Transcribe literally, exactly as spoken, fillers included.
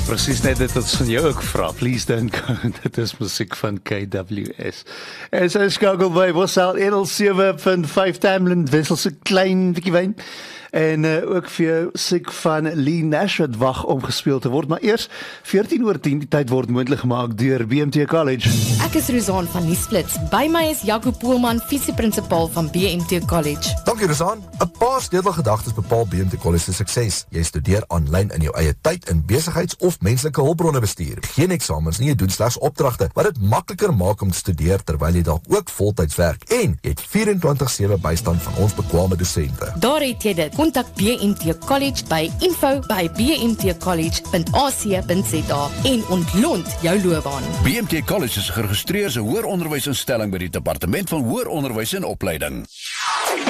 Presies net dit wat ons van jou ook vra. Please don't go. Dit is musiek van K W S. En sy skakel by Bossal honderd sewe punt vyf Tamland wissel se klein bietjie wyn. En uh, ook vir jou siek van Lee Nash wat wag om gespeel te word. Maar eers veertien oor tien, die tyd word moontlik gemaak deur B M T College. Ek is Rozaan van Nuusflits. By my is Jaco Poelman, visieprinsipal van B M T College. Dankie Rozaan. 'n Paar sleutelgedagtes bepaal B M T College se sukses. Jy studeer aanlyn in jou eie tyd in besigheids- of menslike hulpbronne bestuur. Geen eksamens nie, jy doen slegs opdragte, wat dit makliker maak om te studeer terwyl jy dalk ook voltyds werk. En jy het vierentwintig sewe bystand van ons bekwame dosente. Daar het jy dit. Kontak B M T College by info by b m t college punt a c punt z a en ontlont jou loopbaan. B M T College is geregistreer as 'n hoëronderwysinstelling by die Departement van Hoëronderwys en Opleiding.